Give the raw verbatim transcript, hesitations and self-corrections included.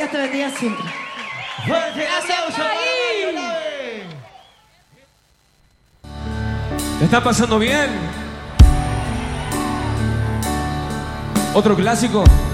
Dios te bendiga siempre. Fuerte aplauso para Mario Nave. ¿Te está pasando bien? Otro clásico.